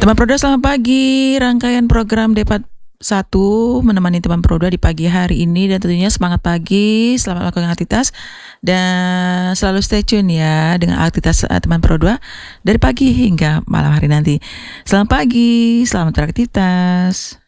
Teman Pro 2 selamat pagi. Rangkaian program Depat 1 menemani teman Pro 2 di pagi hari ini, dan tentunya semangat pagi, selamat melakukan aktivitas dan selalu stay tune ya dengan aktivitas teman Pro 2 dari pagi hingga malam hari nanti. Selamat pagi, selamat beraktivitas.